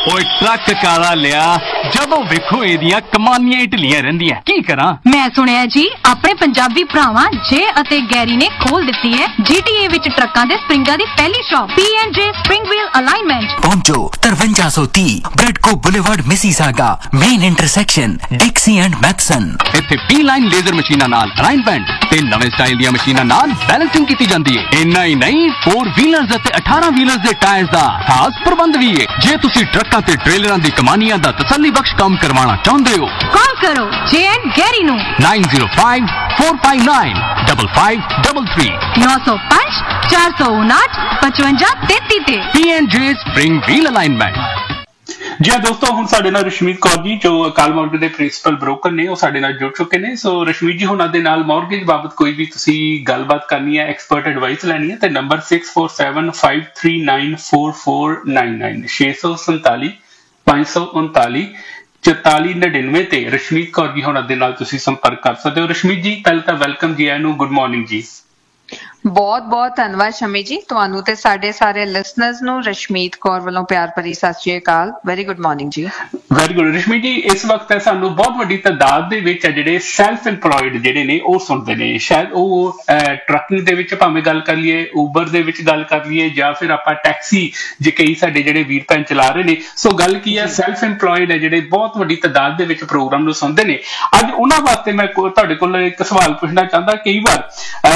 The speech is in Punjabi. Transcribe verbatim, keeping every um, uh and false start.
ਓਏ ਟਰੱਕ ਕਾਲਾ ਲਿਆ ਜਦੋਂ ਵੇਖੋ ਇਹਦੀਆਂ ਕਮਾਨੀਆਂ ਹੀ ਢਿੱਲੀਆਂ ਰਹਿੰਦੀਆਂ ਕੀ ਕਰਾਂ। ਮੈਂ ਸੁਣਿਆ ਜੀ ਆਪਣੇ ਪੰਜਾਬੀ ਭਰਾਵਾਂ ਜੇ ਅਤੇ ਗੈਰੀ ਨੇ ਖੋਲ ਦਿੱਤੀ ਹੈ ਜੀਟੀਏ ਵਿੱਚ ਟਰੱਕਾਂ ਦੇ ਸਪਰਿੰਗਾਂ ਦੀ ਪਹਿਲੀ ਸ਼ਾਪ ਪੀ ਐਂਡ ਜੇ ਸਪਰਿੰਗ ਵੀਲ ਅਲਾਈਨਮੈਂਟ। पहुंचो तिरवंजा सौ तीस ब्रेडको boulevard Mississauga main intersection डिक्सी and Mathison. ਇੱਥੇ ਪੀ ਲਾਈਨ ਲੇਜ਼ਰ ਮਸ਼ੀਨਾਂ ਨਾਲ ਅਲਾਈਨਮੈਂਟ ਤੇ ਨਵੇਂ ਸਟਾਈਲ ਦੀਆਂ ਮਸ਼ੀਨਾਂ ਨਾਲ ਬੈਲੈਂਸਿੰਗ ਕੀਤੀ ਜਾਂਦੀ ਹੈ। ਇੰਨਾ ਹੀ ਨਹੀਂ ਫੋਰ ਵੀਲਰਸ ਅਤੇ ਅਠਾਰਾਂ ਵੀਲਰਸ ਦੇ ਟਾਇਰਸ ਦਾ ਖਾਸ ਪ੍ਰਬੰਧ ਵੀ ਹੈ। ਜੇ ਤੁਸੀਂ ਟਰੱਕਾਂ ਤੇ ਟ੍ਰੇਲਰਾਂ ਦੀ ਕਮਾਨੀਆਂ ਦਾ ਤਸੱਲੀ ਬਖਸ਼ ਕੰਮ ਕਰਵਾਉਣਾ ਚਾਹੁੰਦੇ ਹੋ ਕਾਲ ਕਰੋ ਜੇ ਐਂਡ ਗੈਰੀ ਨੂੰ nine zero five four five nine five five three three ਨੌ ਸੌ ਪੰਜ ਚਾਰ ਸੌ ਉਨਾਹਠ ਪਚਵੰਜਾ ਤੇਤੀ ਤੇ ਪੀ ਐਂਡ ਜੇ ਸਪਰਿੰਗ ਵੀਲ ਅਲਾਈਨਮੈਂਟ। ਜੀ ਹਾਂ ਦੋਸਤੋ, ਹੁਣ ਸਾਡੇ ਨਾਲ ਰਸ਼ਮੀਤ ਕੌਰ ਜੀ ਜੋ ਅਕਾਲ ਮਾਰਗੇਜ ਦੇ ਪ੍ਰਿੰਸੀਪਲ ਬ੍ਰੋਕਰ ਨੇ ਉਹ ਸਾਡੇ ਨਾਲ ਜੁੜ ਚੁੱਕੇ ਨੇ। ਸੋ ਰਸ਼ਮੀਤ ਜੀ ਹੁਣਾਂ ਦੇ ਨਾਲ ਮਾਰਗੇਜ ਬਾਬਤ ਕੋਈ ਵੀ ਤੁਸੀਂ ਗੱਲਬਾਤ ਕਰਨੀ ਹੈ, ਐਕਸਪਰਟ ਐਡਵਾਈਸ ਲੈਣੀ ਹੈ ਤੇ number six four seven five three nine four four nine nine six seven seven five two nine ਚੁਤਾਲੀ ਨੜਿਨਵੇਂ ਤੇ ਰਸ਼ਮੀਤ ਕੌਰ ਜੀ ਹੁਣਾਂ ਦੇ ਨਾਲ ਤੁਸੀਂ ਸੰਪਰਕ ਕਰ ਸਕਦੇ ਹੋ। ਰਸ਼ਮੀਤ ਜੀ ਪਹਿਲਾਂ ਤਾਂ ਵੈਲਕਮ ਜੀ, ਆਇਆਂ ਨੂੰ ਗੁੱਡ ਮਾਰਨਿੰਗ ਜੀ। ਬਹੁਤ ਬਹੁਤ ਧੰਨਵਾਦ ਸ਼ਮੀ ਜੀ, ਤੁਹਾਨੂੰ ਤੇ ਸਾਡੇ ਸਾਰੇ ਲਿਸਨਰਸ ਨੂੰ ਰਸ਼ਮੀਤ ਕੌਰ ਵੱਲੋਂ ਪਿਆਰ ਭਰੀ ਸਤਿ ਸ਼੍ਰੀ ਅਕਾਲ। ਵੈਰੀ ਗੁੱਡ ਮਾਰਨਿੰਗ ਜੀ। ਵੈਰੀ ਗੁੱਡ ਰਸ਼ਮੀ ਜੀ, ਇਸ ਵਕਤ ਹੈ ਸਾਨੂੰ ਬਹੁਤ ਵੱਡੀ ਤਾਦਾਦ ਦੇ ਵਿੱਚ ਜਿਹੜੇ ਸੈਲਫ ਇੰਪਲੋਇਡ ਜਿਹੜੇ ਨੇ ਉਹ ਸੁਣਦੇ ਨੇ। ਸ਼ਾਇਦ ਉਹ ਟਰੱਕਿੰਗ ਦੇ ਵਿੱਚ ਭਾਵੇਂ ਗੱਲ ਕਰ ਲਈਏ, ਉਬਰ ਦੇ ਵਿੱਚ ਗੱਲ ਕਰ ਲਈਏ ਜਾਂ ਫਿਰ ਆਪਾਂ ਟੈਕਸੀ ਜੇ ਕਈ ਸਾਡੇ ਜਿਹੜੇ ਵੀਰ ਭੈਣ ਚਲਾ ਰਹੇ ਨੇ। ਸੋ ਗੱਲ ਕੀ ਹੈ, ਸੈਲਫ ਇੰਪਲੋਇਡ ਹੈ ਜਿਹੜੇ ਬਹੁਤ ਵੱਡੀ ਤਾਦਾਦ ਦੇ ਵਿੱਚ ਪ੍ਰੋਗਰਾਮ ਨੂੰ ਸੁਣਦੇ ਨੇ। ਅੱਜ ਉਹਨਾਂ ਵਾਸਤੇ ਮੈਂ ਤੁਹਾਡੇ ਕੋਲ ਇੱਕ ਸਵਾਲ ਪੁੱਛਣਾ ਚਾਹੁੰਦਾ। ਕਈ ਵਾਰ